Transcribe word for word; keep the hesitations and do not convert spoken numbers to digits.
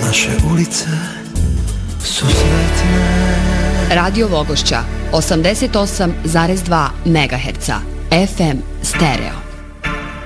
naše ulice su sretne. Radio Vogošća, osamdeset osam zarez dva megaherca, F M stereo.